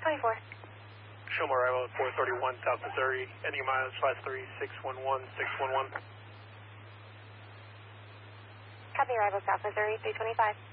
324. Show my arrival at 431 South Missouri, ending mileage /3611611. Copy arrival South Missouri, 325.